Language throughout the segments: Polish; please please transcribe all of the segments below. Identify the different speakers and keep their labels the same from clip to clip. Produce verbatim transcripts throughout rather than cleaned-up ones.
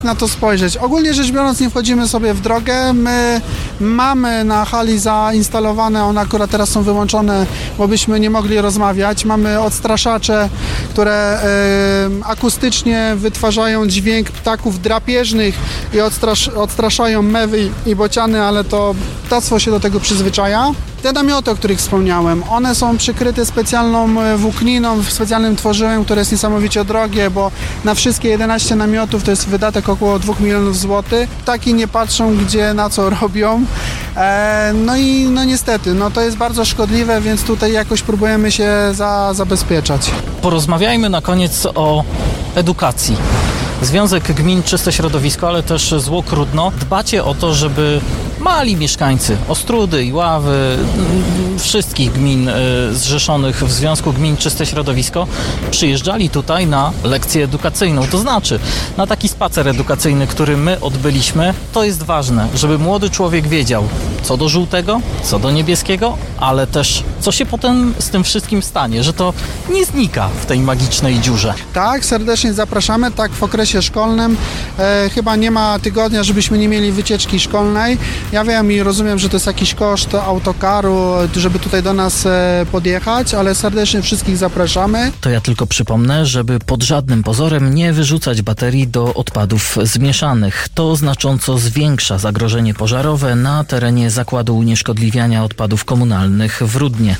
Speaker 1: na to spojrzeć. Ogólnie rzecz biorąc nie wchodzimy sobie w drogę. My mamy na hali zainstalowane, one akurat teraz są wyłączone, bo byśmy nie mogli rozmawiać. Mamy odstraszacze, które y, akustycznie wytwarzają dźwięk ptaków drapieżnych i odstrasz, odstraszają mewy i bociany, ale to ptactwo się do tego przyzwyczaja. Te namioty, o których wspomniałem, one są przykryte specjalną włókniną, specjalnym tworzywem, które jest niesamowicie drogie, bo na wszystkie jedenaście namiotów to jest wydatek około dwóch milionów złotych. Ptaki nie patrzą, gdzie, na co robią. E, no i no niestety, no to jest bardzo szkodliwe, więc tutaj jakoś próbujemy się za, zabezpieczać.
Speaker 2: Porozmawiajmy na koniec o edukacji. Związek Gmin Czyste Środowisko, ale też Złok Rudno dbacie o to, żeby mali mieszkańcy Ostródy, Iławy, wszystkich gmin zrzeszonych w Związku Gmin Czyste Środowisko przyjeżdżali tutaj na lekcję edukacyjną. To znaczy na taki spacer edukacyjny, który my odbyliśmy. To jest ważne, żeby młody człowiek wiedział, co do żółtego, co do niebieskiego, ale też co się potem z tym wszystkim stanie, że to nie znika w tej magicznej dziurze.
Speaker 1: Tak, serdecznie zapraszamy. Tak, w okresie szkolnym e, chyba nie ma tygodnia, żebyśmy nie mieli wycieczki szkolnej. Ja wiem i rozumiem, że to jest jakiś koszt autokaru, żeby tutaj do nas e, podjechać, ale serdecznie wszystkich zapraszamy.
Speaker 2: To ja tylko przypomnę, żeby pod żadnym pozorem nie wyrzucać baterii do odpadów zmieszanych. To znacząco zwiększa zagrożenie pożarowe na terenie Zakładu Unieszkodliwiania Odpadów Komunalnych w Rudnie.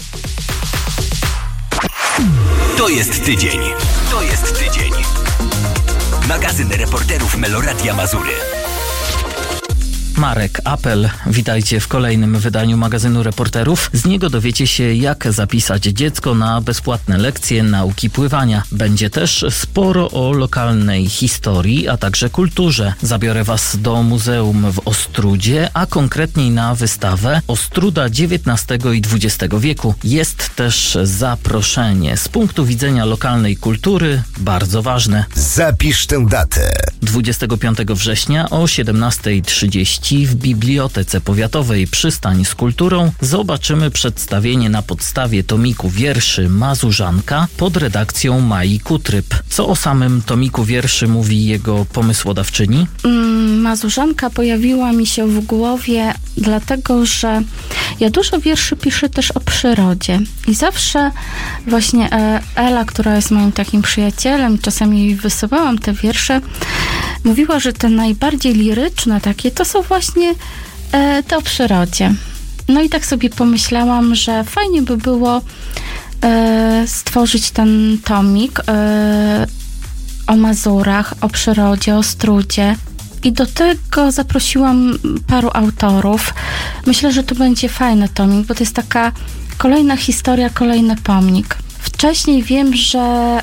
Speaker 3: To jest tydzień. To jest tydzień. Magazyn reporterów Meloradia Mazury.
Speaker 2: Marek Apel, witajcie w kolejnym wydaniu magazynu reporterów. Z niego dowiecie się, jak zapisać dziecko na bezpłatne lekcje nauki pływania. Będzie też sporo o lokalnej historii, a także kulturze. Zabiorę was do muzeum w Ostródzie, a konkretniej na wystawę Ostruda dziewiętnastego i dwudziestego wieku. Jest też zaproszenie. Z punktu widzenia lokalnej kultury bardzo ważne.
Speaker 4: Zapisz tę datę.
Speaker 2: dwudziestego piątego września o siedemnasta trzydzieści w Bibliotece Powiatowej Przystań z Kulturą zobaczymy przedstawienie na podstawie tomiku wierszy Mazurzanka pod redakcją Mai Kutryb. Co o samym tomiku wierszy mówi jego pomysłodawczyni?
Speaker 5: Mm, Mazurzanka pojawiła mi się w głowie dlatego, że ja dużo wierszy piszę też o przyrodzie i zawsze właśnie Ela, która jest moim takim przyjacielem, czasami jej wysyłałam te wiersze, mówiła, że te najbardziej liryczne takie to są właśnie e, te o przyrodzie. No i tak sobie pomyślałam, że fajnie by było e, stworzyć ten tomik e, o Mazurach, o przyrodzie, o Ostródzie. I do tego zaprosiłam paru autorów. Myślę, że to będzie fajny tomik, bo to jest taka kolejna historia, kolejny pomnik. Wcześniej wiem, że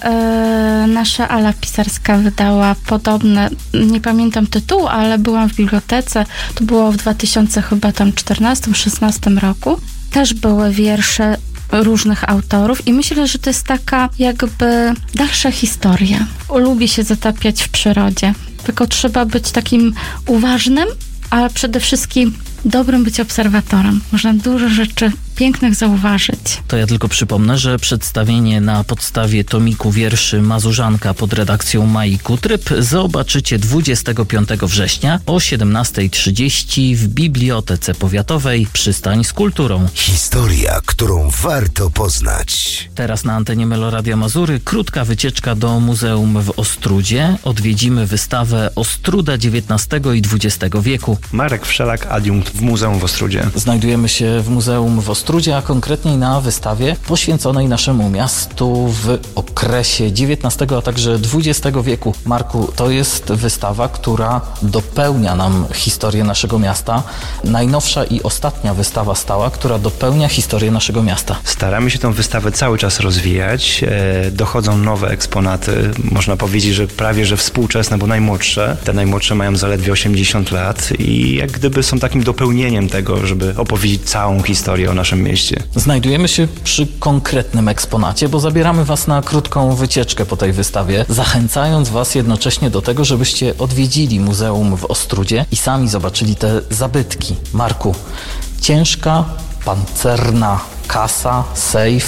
Speaker 5: e, nasza Ala Pisarska wydała podobne, nie pamiętam tytułu, ale byłam w bibliotece, to było w dwa tysiące chyba tam czternastym szesnastym roku. Też były wiersze różnych autorów i myślę, że to jest taka jakby dalsza historia. Lubię się zatapiać w przyrodzie, tylko trzeba być takim uważnym, ale przede wszystkim dobrym być obserwatorem. Można dużo rzeczy pięknych zauważyć.
Speaker 2: To ja tylko przypomnę, że przedstawienie na podstawie tomiku wierszy Mazurzanka pod redakcją Mai Kutryb zobaczycie dwudziestego piątego września o siedemnasta trzydzieści w Bibliotece Powiatowej Przystań z Kulturą.
Speaker 4: Historia, którą warto poznać.
Speaker 2: Teraz na antenie Meloradia Mazury krótka wycieczka do muzeum w Ostródzie. Odwiedzimy wystawę Ostruda dziewiętnastego i dwudziestego wieku.
Speaker 6: Marek Wszelak, adiunkt w Muzeum w Ostródzie.
Speaker 2: Znajdujemy się w Muzeum w Ostródzie, a konkretniej na wystawie poświęconej naszemu miastu w okresie dziewiętnastego, a także dwudziestego wieku. Marku, to jest wystawa, która dopełnia nam historię naszego miasta. Najnowsza i ostatnia wystawa stała, która dopełnia historię naszego miasta.
Speaker 6: Staramy się tę wystawę cały czas rozwijać. E, dochodzą nowe eksponaty. Można powiedzieć, że prawie że współczesne, bo najmłodsze. Te najmłodsze mają zaledwie osiemdziesiąt lat i jak gdyby są takim dopełnieniem tego, żeby opowiedzieć całą historię o naszym mieście.
Speaker 2: Znajdujemy się przy konkretnym eksponacie, bo zabieramy was na krótką wycieczkę po tej wystawie, zachęcając was jednocześnie do tego, żebyście odwiedzili Muzeum w Ostródzie i sami zobaczyli te zabytki. Marku, ciężka, pancerna kasa, sejf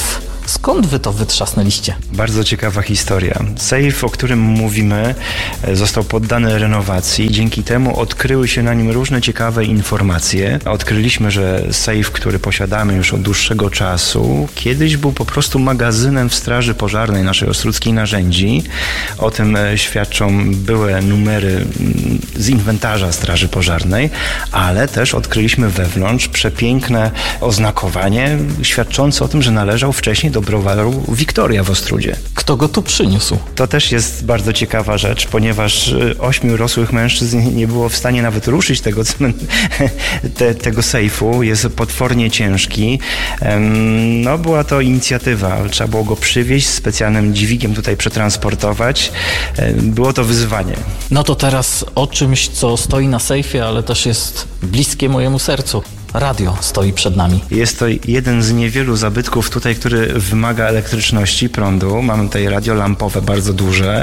Speaker 2: Skąd wy to wytrzasnęliście?
Speaker 6: Bardzo ciekawa historia. Sejf, o którym mówimy, został poddany renowacji. Dzięki temu odkryły się na nim różne ciekawe informacje. Odkryliśmy, że sejf, który posiadamy już od dłuższego czasu, kiedyś był po prostu magazynem w Straży Pożarnej naszej Ostródzkiej Narzędzi. O tym świadczą były numery z inwentarza Straży Pożarnej, ale też odkryliśmy wewnątrz przepiękne oznakowanie świadczące o tym, że należał wcześniej do browaru Wiktoria w Ostródzie.
Speaker 2: Kto go tu przyniósł?
Speaker 6: To też jest bardzo ciekawa rzecz, ponieważ ośmiu rosłych mężczyzn nie było w stanie nawet ruszyć tego, te, tego sejfu. Jest potwornie ciężki. No, była to inicjatywa. Trzeba było go przywieźć, specjalnym dźwigiem tutaj przetransportować. Było to wyzwanie.
Speaker 2: No to teraz o czymś, co stoi na sejfie, ale też jest bliskie mojemu sercu. Radio stoi przed nami.
Speaker 6: Jest to jeden z niewielu zabytków tutaj, który wymaga elektryczności, prądu. Mamy tutaj radio lampowe, bardzo duże.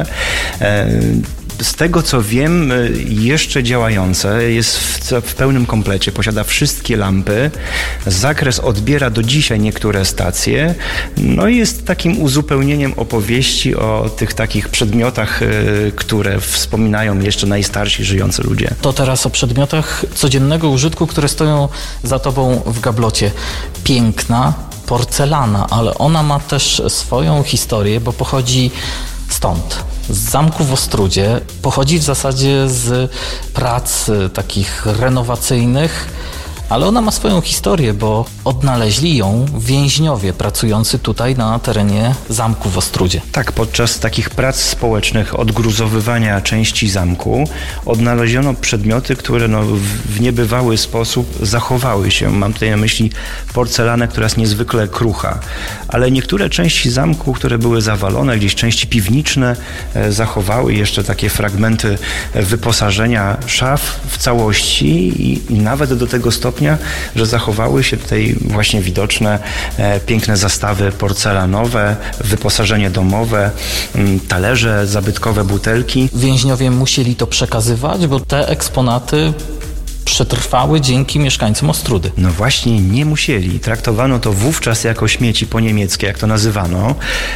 Speaker 6: Z tego co wiem, jeszcze działające, jest w, w pełnym komplecie, posiada wszystkie lampy, zakres odbiera do dzisiaj niektóre stacje, no i jest takim uzupełnieniem opowieści o tych takich przedmiotach, które wspominają jeszcze najstarsi żyjący ludzie.
Speaker 2: To teraz o przedmiotach codziennego użytku, które stoją za tobą w gablocie. Piękna porcelana, ale ona ma też swoją historię, bo pochodzi stąd, z zamku w Ostródzie, pochodzi w zasadzie z prac takich renowacyjnych, ale ona ma swoją historię, bo odnaleźli ją więźniowie pracujący tutaj na terenie zamku w Ostródzie.
Speaker 6: Tak, podczas takich prac społecznych, odgruzowywania części zamku, odnaleziono przedmioty, które no, w niebywały sposób zachowały się. Mam tutaj na myśli porcelanę, która jest niezwykle krucha, ale niektóre części zamku, które były zawalone, gdzieś części piwniczne, zachowały jeszcze takie fragmenty wyposażenia szaf w całości i, i nawet do tego stopnia, że zachowały się tutaj właśnie widoczne e, piękne zastawy porcelanowe, wyposażenie domowe, m, talerze zabytkowe, butelki.
Speaker 2: Więźniowie musieli to przekazywać, bo te eksponaty przetrwały dzięki mieszkańcom Ostródy.
Speaker 6: No właśnie nie musieli. Traktowano to wówczas jako śmieci poniemieckie, jak to nazywano,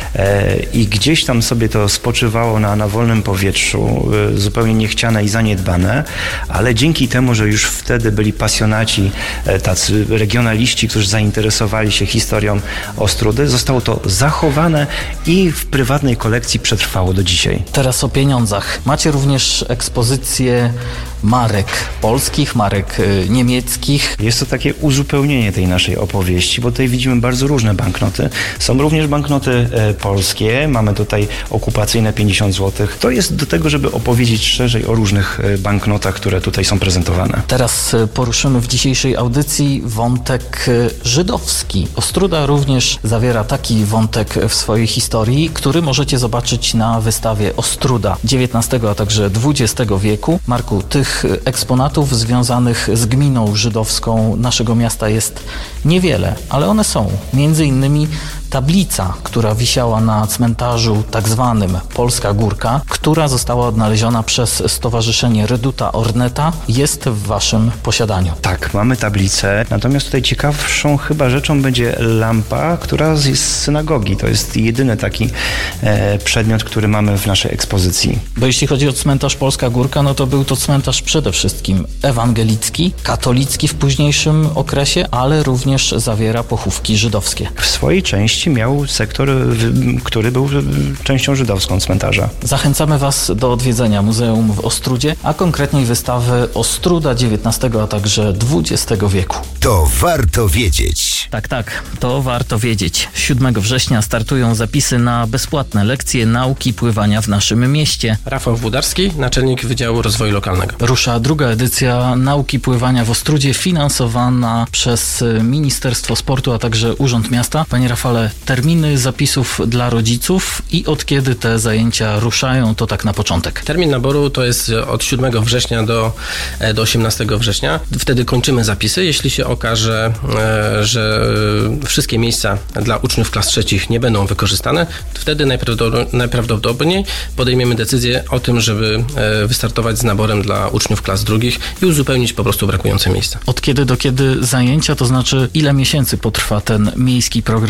Speaker 6: e, i gdzieś tam sobie to spoczywało na, na wolnym powietrzu, e, zupełnie niechciane i zaniedbane, ale dzięki temu, że już wtedy byli pasjonaci, e, tacy regionaliści, którzy zainteresowali się historią Ostródy, zostało to zachowane i w prywatnej kolekcji przetrwało do dzisiaj.
Speaker 2: Teraz o pieniądzach. Macie również ekspozycję marek polskich, marek y, niemieckich.
Speaker 6: Jest to takie uzupełnienie tej naszej opowieści, bo tutaj widzimy bardzo różne banknoty. Są również banknoty e, polskie, mamy tutaj okupacyjne pięćdziesiąt złotych. To jest do tego, żeby opowiedzieć szerzej o różnych e, banknotach, które tutaj są prezentowane.
Speaker 2: Teraz y, poruszymy w dzisiejszej audycji wątek y, żydowski. Ostróda również zawiera taki wątek w swojej historii, który możecie zobaczyć na wystawie Ostróda dziewiętnastego, a także dwudziestego wieku. Marku, tych eksponatów związanych z gminą żydowską naszego miasta jest niewiele, ale one są. Między innymi tablica, która wisiała na cmentarzu tak zwanym Polska Górka, która została odnaleziona przez Stowarzyszenie Reduta Orneta, jest w waszym posiadaniu.
Speaker 6: Tak, mamy tablicę, natomiast tutaj ciekawszą chyba rzeczą będzie lampa, która jest z synagogi. To jest jedyny taki e, przedmiot, który mamy w naszej ekspozycji.
Speaker 2: Bo jeśli chodzi o cmentarz Polska Górka, no to był to cmentarz przede wszystkim ewangelicki, katolicki w późniejszym okresie, ale również zawiera pochówki żydowskie.
Speaker 6: W swojej części miał sektor, który był częścią żydowską cmentarza.
Speaker 2: Zachęcamy was do odwiedzenia Muzeum w Ostródzie, a konkretniej wystawy Ostróda dziewiętnastego, a także dwudziestego wieku.
Speaker 4: To warto wiedzieć.
Speaker 2: Tak, tak, to warto wiedzieć. siódmego września startują zapisy na bezpłatne lekcje nauki pływania w naszym mieście.
Speaker 7: Rafał Włodarski, naczelnik Wydziału Rozwoju Lokalnego.
Speaker 2: Rusza druga edycja nauki pływania w Ostródzie, finansowana przez Ministerstwo Sportu, a także Urząd Miasta. Panie Rafale, terminy zapisów dla rodziców i od kiedy te zajęcia ruszają, to tak na początek.
Speaker 7: Termin naboru to jest od siódmego września do, do osiemnastego września. Wtedy kończymy zapisy. Jeśli się okaże, że wszystkie miejsca dla uczniów klas trzecich nie będą wykorzystane, wtedy najprawdopodobniej podejmiemy decyzję o tym, żeby wystartować z naborem dla uczniów klas drugich i uzupełnić po prostu brakujące miejsca.
Speaker 2: Od kiedy do kiedy zajęcia, to znaczy ile miesięcy potrwa ten miejski program nauki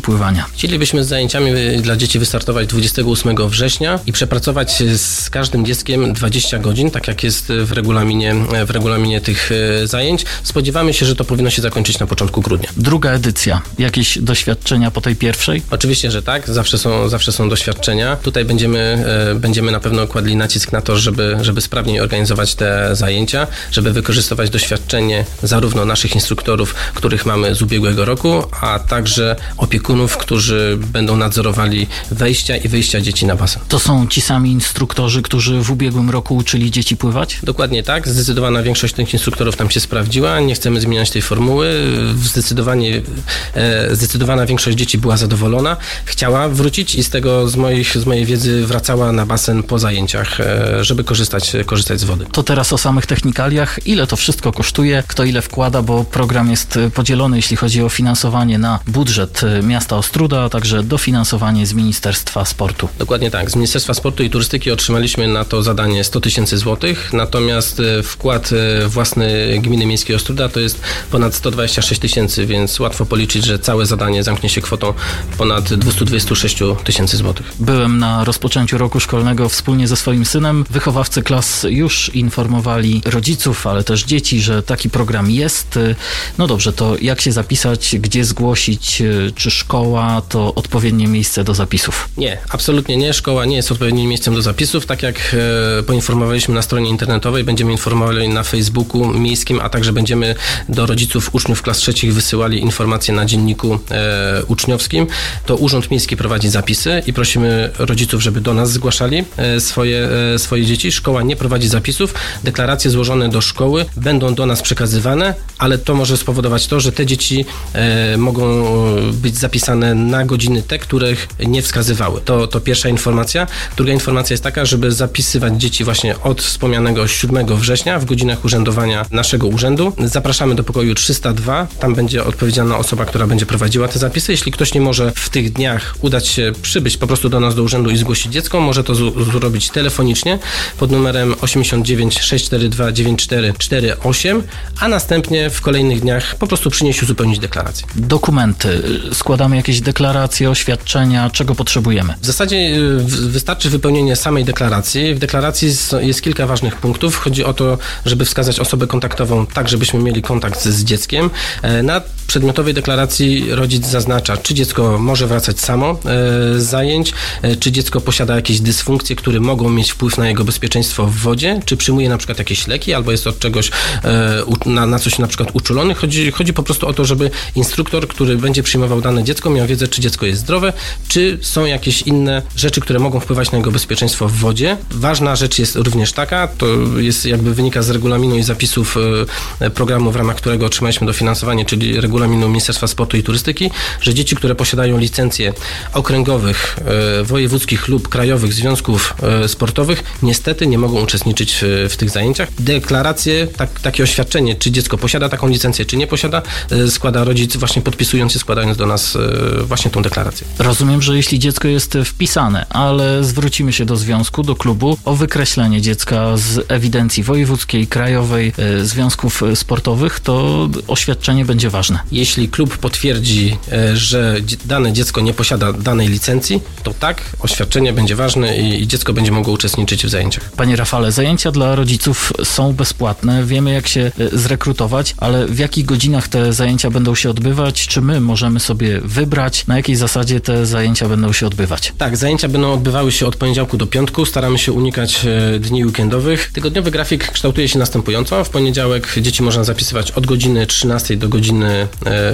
Speaker 2: pływania?
Speaker 7: Chcielibyśmy z zajęciami dla dzieci wystartować dwudziestego ósmego września i przepracować z każdym dzieckiem dwadzieścia godzin, tak jak jest w regulaminie, w regulaminie tych zajęć. Spodziewamy się, że to powinno się zakończyć na początku grudnia.
Speaker 2: Druga edycja. Jakieś doświadczenia po tej pierwszej?
Speaker 7: Oczywiście, że tak. Zawsze są, zawsze są doświadczenia. Tutaj będziemy, będziemy na pewno kładli nacisk na to, żeby, żeby sprawniej organizować te zajęcia, żeby wykorzystywać doświadczenie zarówno naszych instruktorów, których mamy z ubiegłego roku, a także opiekunów, którzy będą nadzorowali wejścia i wyjścia dzieci na basen.
Speaker 2: To są ci sami instruktorzy, którzy w ubiegłym roku uczyli dzieci pływać?
Speaker 7: Dokładnie tak. Zdecydowana większość tych instruktorów tam się sprawdziła. Nie chcemy zmieniać tej formuły. Zdecydowanie, zdecydowana większość dzieci była zadowolona. Chciała wrócić i z tego, z, moich, z mojej wiedzy wracała na basen po zajęciach, żeby korzystać, korzystać z wody.
Speaker 2: To teraz o samych technikaliach. Ile to wszystko kosztuje? Kto ile wkłada? Bo program jest podzielony, jeśli chodzi o finansowanie, na budżet miasta Ostróda, a także dofinansowanie z Ministerstwa Sportu.
Speaker 7: Dokładnie tak. Z Ministerstwa Sportu i Turystyki otrzymaliśmy na to zadanie sto tysięcy złotych, natomiast wkład własny Gminy Miejskiej Ostróda to jest ponad sto dwadzieścia sześć tysięcy, więc łatwo policzyć, że całe zadanie zamknie się kwotą ponad dwieście dwadzieścia sześć tysięcy złotych.
Speaker 2: Byłem na rozpoczęciu roku szkolnego wspólnie ze swoim synem. Wychowawcy klas już informowali rodziców, ale też dzieci, że taki program jest. No dobrze, to jak się zapisać, gdzie zgłosić, czy szkoła to odpowiednie miejsce do zapisów?
Speaker 7: Nie, absolutnie nie. Szkoła nie jest odpowiednim miejscem do zapisów. Tak jak e, poinformowaliśmy na stronie internetowej, będziemy informowali na Facebooku miejskim, a także będziemy do rodziców uczniów klas trzecich wysyłali informacje na dzienniku e, uczniowskim. To Urząd Miejski prowadzi zapisy i prosimy rodziców, żeby do nas zgłaszali e, swoje, e, swoje dzieci. Szkoła nie prowadzi zapisów. Deklaracje złożone do szkoły będą do nas przekazywane, ale to może spowodować to, że te dzieci e, mogą być zapisane na godziny te, których nie wskazywały. To, to pierwsza informacja. Druga informacja jest taka, żeby zapisywać dzieci właśnie od wspomnianego siódmego września w godzinach urzędowania naszego urzędu. Zapraszamy do pokoju trzysta dwa. Tam będzie odpowiedzialna osoba, która będzie prowadziła te zapisy. Jeśli ktoś nie może w tych dniach udać się, przybyć po prostu do nas do urzędu i zgłosić dziecko, może to z- zrobić telefonicznie pod numerem osiemdziesiąt dziewięć sześć cztery dwa dziewięć cztery cztery osiem, a następnie w kolejnych dniach po prostu przynieść i uzupełnić deklarację.
Speaker 2: Dokumenty. Składamy jakieś deklaracje, oświadczenia, czego potrzebujemy?
Speaker 7: W zasadzie wystarczy wypełnienie samej deklaracji. W deklaracji jest kilka ważnych punktów. Chodzi o to, żeby wskazać osobę kontaktową tak, żebyśmy mieli kontakt z dzieckiem. Na przedmiotowej deklaracji rodzic zaznacza, czy dziecko może wracać samo z zajęć, czy dziecko posiada jakieś dysfunkcje, które mogą mieć wpływ na jego bezpieczeństwo w wodzie, czy przyjmuje na przykład jakieś leki, albo jest od czegoś na, na coś na przykład uczulony. Chodzi, chodzi po prostu o to, żeby instruktor, który będzie przyjmował dane dziecko, miał wiedzę, czy dziecko jest zdrowe, czy są jakieś inne rzeczy, które mogą wpływać na jego bezpieczeństwo w wodzie. Ważna rzecz jest również taka, to jest jakby wynika z regulaminu i zapisów programu, w ramach którego otrzymaliśmy dofinansowanie, czyli regulaminu Ministerstwa Sportu i Turystyki, że dzieci, które posiadają licencje okręgowych, wojewódzkich lub krajowych związków sportowych, niestety nie mogą uczestniczyć w, w tych zajęciach. Deklaracje, tak, takie oświadczenie, czy dziecko posiada taką licencję, czy nie posiada, składa rodzic właśnie podpisując się, składając do nas właśnie tą deklarację.
Speaker 2: Rozumiem, że jeśli dziecko jest wpisane, ale zwrócimy się do związku, do klubu o wykreślenie dziecka z ewidencji wojewódzkiej, krajowej, e, związków sportowych, to oświadczenie będzie ważne.
Speaker 7: Jeśli klub potwierdzi, e, że dane dziecko nie posiada danej licencji, to tak, oświadczenie będzie ważne i, i dziecko będzie mogło uczestniczyć w zajęciach.
Speaker 2: Panie Rafale, zajęcia dla rodziców są bezpłatne, wiemy jak się e, zrekrutować, ale w jakich godzinach te zajęcia będą się odbywać? Czy my możemy sobie wybrać, na jakiej zasadzie te zajęcia będą się odbywać?
Speaker 7: Tak, zajęcia będą odbywały się od poniedziałku do piątku. Staramy się unikać e, dni weekendowych. Tygodniowy grafik kształtuje się następująco. W poniedziałek dzieci można zapisywać od godziny trzynastej do godziny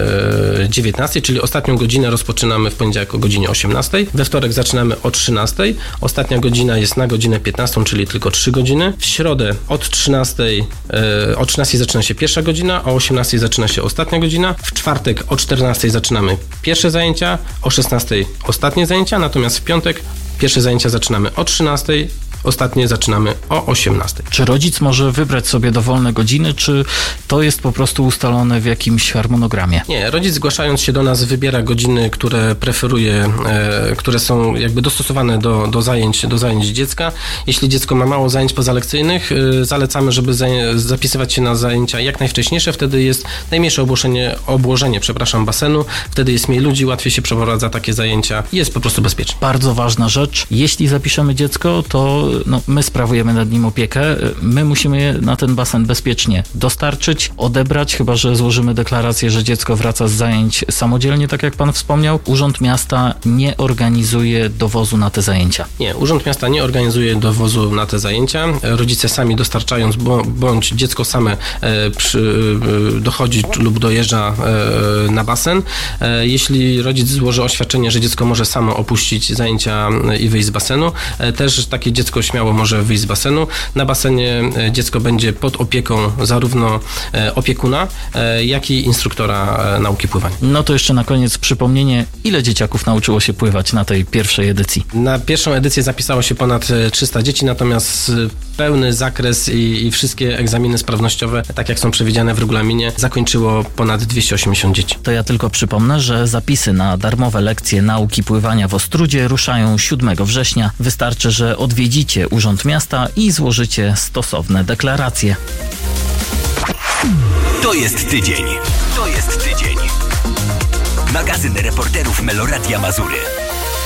Speaker 7: e, dziewiętnastej, czyli ostatnią godzinę rozpoczynamy w poniedziałek o godzinie osiemnastej. We wtorek zaczynamy o trzynastej. Ostatnia godzina jest na godzinę piętnastą, czyli tylko trzy godziny. W środę od trzynastej, e, o trzynastej zaczyna się pierwsza godzina, o osiemnastej zaczyna się ostatnia godzina. W czwartek o czternastej zaczynamy pierwsze zajęcia, o szesnastej ostatnie zajęcia, natomiast w piątek pierwsze zajęcia zaczynamy o trzynastej, ostatnie zaczynamy o osiemnastej.
Speaker 2: Czy rodzic może wybrać sobie dowolne godziny, czy to jest po prostu ustalone w jakimś harmonogramie?
Speaker 7: Nie, rodzic zgłaszając się do nas wybiera godziny, które preferuje, e, które są jakby dostosowane do, do, zajęć, do zajęć dziecka. Jeśli dziecko ma mało zajęć pozalekcyjnych, e, zalecamy, żeby za, zapisywać się na zajęcia jak najwcześniejsze, wtedy jest najmniejsze obłożenie, obłożenie przepraszam, basenu, wtedy jest mniej ludzi, łatwiej się przeprowadza takie zajęcia i jest po prostu bezpiecznie.
Speaker 2: Bardzo ważna rzecz. Jeśli zapiszemy dziecko, to no, my sprawujemy nad nim opiekę. My musimy je na ten basen bezpiecznie dostarczyć, odebrać, chyba że złożymy deklarację, że dziecko wraca z zajęć samodzielnie, tak jak pan wspomniał. Urząd Miasta nie organizuje dowozu na te zajęcia.
Speaker 7: Nie, Urząd Miasta nie organizuje dowozu na te zajęcia. Rodzice sami dostarczając, bądź dziecko same e, przy, e, dochodzi lub dojeżdża e, na basen. E, jeśli rodzic złoży oświadczenie, że dziecko może samo opuścić zajęcia i wyjść z basenu, e, też takie dziecko śmiało może wyjść z basenu. Na basenie e, dziecko będzie pod opieką zarówno e, opiekuna, e, jak i instruktora e, nauki pływania.
Speaker 2: No to jeszcze na koniec przypomnienie, ile dzieciaków nauczyło się pływać na tej pierwszej edycji?
Speaker 7: Na pierwszą edycję zapisało się ponad trzysta dzieci, natomiast pełny zakres i, i wszystkie egzaminy sprawnościowe, tak jak są przewidziane w regulaminie, zakończyło ponad dwieście osiemdziesiąt dzieci.
Speaker 2: To ja tylko przypomnę, że zapisy na darmowe lekcje nauki pływania w Ostródzie ruszają siódmego września. Wystarczy, że odwiedzicie Urząd Miasta i złożycie stosowne deklaracje.
Speaker 3: To jest tydzień. To jest tydzień. Magazyn reporterów Meloradia Mazury.